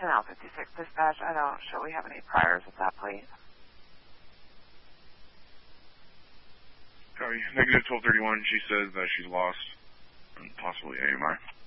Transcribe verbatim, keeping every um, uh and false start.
Chanel fifty-six dispatch. I don't show we have any priors with that plate. Copy. Negative twelve thirty-one. She says that she's lost and possibly A M I.